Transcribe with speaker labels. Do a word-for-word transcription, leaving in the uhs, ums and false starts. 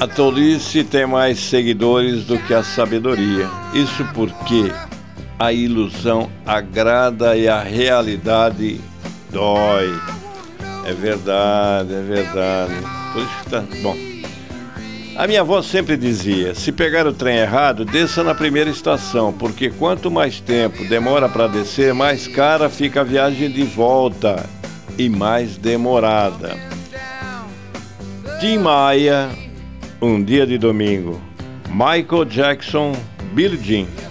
Speaker 1: A tolice tem mais seguidores do que a sabedoria. Isso porque a ilusão agrada e a realidade dói. É verdade, é verdade. Por isso que tá... Bom, a minha avó sempre dizia, se pegar o trem errado, desça na primeira estação, porque quanto mais tempo demora para descer, mais cara fica a viagem de volta e mais demorada. Tim Maia, Um Dia de Domingo. Michael Jackson, Billie Jean.